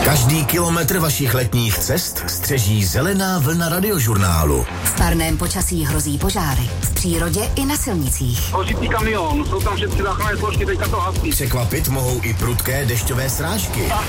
Každý kilometr vašich letních cest střeží zelená vlna radiožurnálu. V parném počasí hrozí požáry. V přírodě i na silnicích. Hořící kamion, jsou tam všetci záchranné složky, teďka to hasí. Překvapit mohou i prudké dešťové srážky.